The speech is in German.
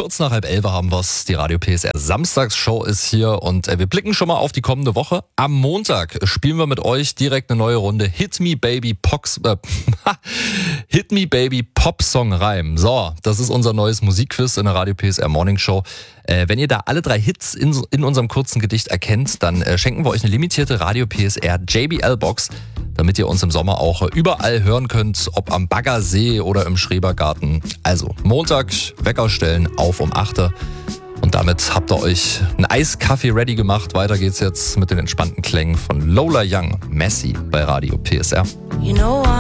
Kurz nach 10:30 haben wir's. Die Radio PSR Samstagsshow ist hier und wir blicken schon mal auf die kommende Woche. Am Montag spielen wir mit euch direkt eine neue Runde Hit Me Baby Pop Song Reim. So, das ist unser neues Musikquiz in der Radio PSR Morning Show. Wenn ihr da alle 3 Hits in unserem kurzen Gedicht erkennt, dann schenken wir euch eine limitierte Radio PSR JBL Box, damit ihr uns im Sommer auch überall hören könnt, ob am Baggersee oder im Schrebergarten. Also Montag Wecker stellen auf um 8 und damit habt ihr euch einen Eiskaffee ready gemacht. Weiter geht's jetzt mit den entspannten Klängen von Lola Young, Messi bei Radio PSR.